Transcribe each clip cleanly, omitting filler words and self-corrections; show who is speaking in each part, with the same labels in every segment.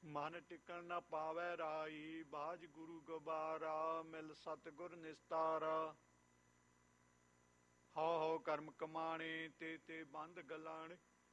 Speaker 1: ਮਨ ਟਿਕਣ ਨਾ ਪਾਵੈ ਰਾਈ, ਬਾਝ ਗੁਰੂ ਗਵਾਰਾ, ਮਿਲ ਸਤਿਗੁਰ ਨਿਸਤਾਰਾ। ਹਉ ਹਉ ਕਰਮ ਕਮਾਣੇ, ਤੇ ਤੇ ਬੰਦ ਗਲਾਣੇ।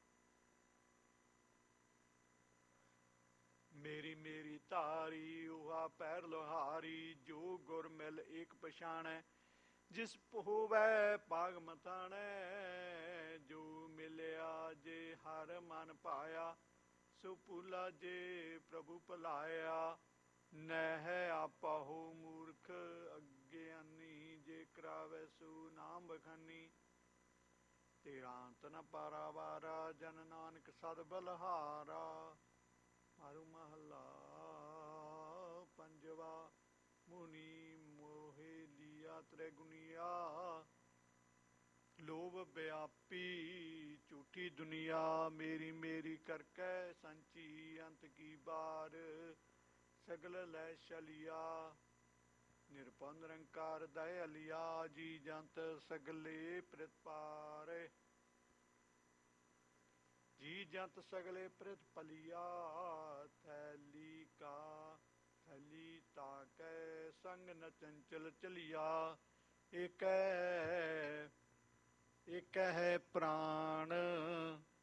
Speaker 1: ਮੇਰੀ ਮੇਰੀ ਧਾਰੀ, ਉਹਾ ਪੈਰ ਲੋਹਾਰੀ, ਜੋ ਗੁਰ ਮਿਲ ਏਕ ਪਛਾਣੈ। ਜਿਸ ਹੋਵੈ ਭਾਗ ਮਥਾਣੈ, ਜੋ ਮਿਲਿਆ ਜੇ ਹਰ ਮਨ ਭਾਇਆ, ਸੋ ਭੂਲਾ ਜੇ ਪ੍ਰਭੂ ਭੁਲਾਇਆ। ਨਹਿ ਆਪਾ ਹੋ ਮੂਰਖ ਅਗਿਆਨੀ, ਜੇ ਕਰਾਵੈ ਸੋ ਨਾਮ ਬਖਾਨੀ। ਤੇਰਾ ਅੰਤ ਨ ਪਾਰਾਵਾਰਾ, ਜਨ ਨਾਨਕ ਸਦ ਬਲਹਾਰਾ। ਮਾਰੂ ਮਹੱਲਾ ਪੰਜਵਾ। ਮੁਨੀ ਮੋਹਿ ਲੀਆ ਤ੍ਰਿਗੁਨੀਆ, ਲੋਭ ਵਿਆਪੀ ਝੂਠੀ ਦੁਨੀਆ। ਮੇਰੀ ਮੇਰੀ ਕਰਕੈ ਸੰਚੀ, ਅੰਤ ਕੀ ਬਾਰ ਸਗਲ ਲੈ ਛਲਿਆ। ਨਿਰਭਉ ਨਿਰੰਕਾਰ ਦਇ ਅਲਿਆ, ਜੀ ਜੰਤ ਸਗਲੇ ਪ੍ਰਿਤਪਾਰੇ। ਜੀ ਜੰਤ ਸਗਲੇ ਪ੍ਰਿਤ ਪਲਿਆ, ਥੈਲੀ ਕਾ ਥੈਲੀ ਤਾਕੈ ਸੰਗ ਨ ਚੰਚਲ ਚਲਿਆ। ਏਕੈ ਏਕੈ ਹੈ ਪ੍ਰਾਣ